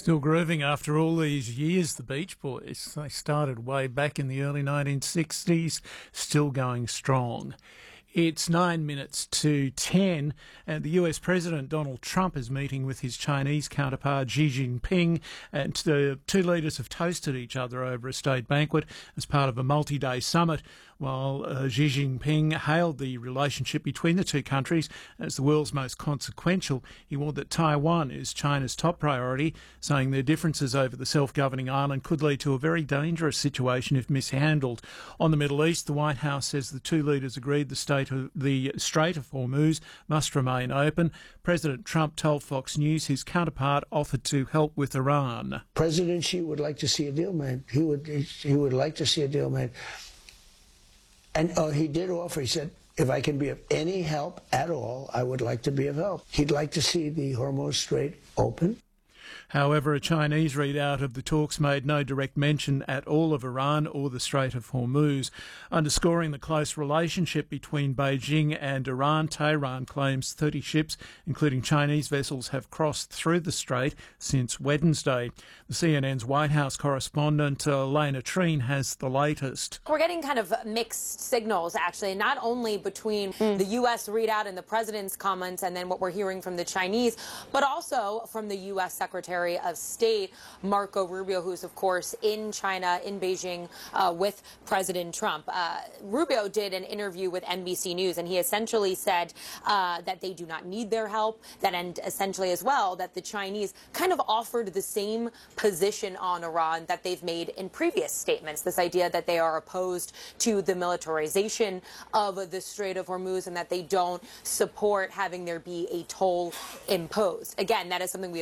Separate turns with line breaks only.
Still grooving after all these years, the Beach Boys. They started way back in the early 1960s, still going strong. It's 9 minutes to 10, and the US President Donald Trump is meeting with his Chinese counterpart Xi Jinping, and the two leaders have toasted each other over a state banquet as part of a multi-day summit, while Xi Jinping hailed the relationship between the two countries as the world's most consequential. He warned that Taiwan is China's top priority, saying their differences over the self-governing island could lead to a very dangerous situation if mishandled. On the Middle East, the White House says the two leaders agreed the Strait of Hormuz must remain open. President Trump told Fox News his counterpart offered to help with Iran.
President Xi would like to see a deal made. He would like to see a deal made. And he did offer, he said, if I can be of any help at all, I would like to be of help. He'd like to see the Hormuz Strait open.
However, a Chinese readout of the talks made no direct mention at all of Iran or the Strait of Hormuz. Underscoring the close relationship between Beijing and Iran, Tehran claims 30 ships, including Chinese vessels, have crossed through the strait since Wednesday. The CNN's White House correspondent, Lena Treen, has the latest.
We're getting kind of mixed signals, actually, not only between the U.S. readout and the president's comments and then what we're hearing from the Chinese, but also from the U.S. Secretary of State Marco Rubio, who's, of course, in China, in Beijing, with President Trump. Rubio did an interview with NBC News, and he essentially said that they do not need their help, and essentially as well that the Chinese kind of offered the same position on Iran that they've made in previous statements, this idea that they are opposed to the militarization of the Strait of Hormuz and that they don't support having there be a toll imposed. Again, that is something we